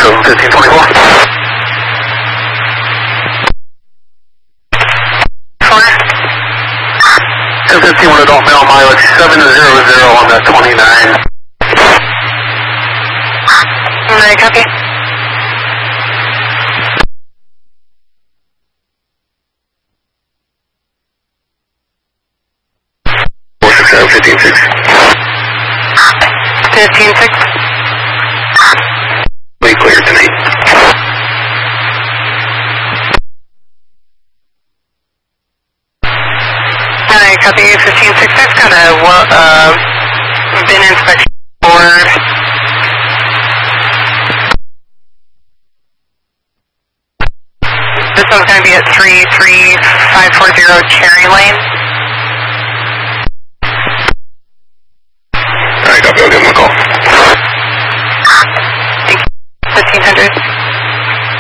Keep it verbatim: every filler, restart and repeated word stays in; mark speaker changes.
Speaker 1: seven fifteen twenty-four. ten fifteen one adult male mileage seven zero zero on the twenty-nine.
Speaker 2: nine, copy.
Speaker 1: four six seven fifteen six.
Speaker 2: fifteen six.
Speaker 1: Way clear tonight.
Speaker 2: nine, copy. fifteen six. I've got a uh, bin inspection board. This one's going to be at three three five four zero Cherry Lane.
Speaker 1: Alright, copy. I'll give him a call.
Speaker 2: fifteen hundred.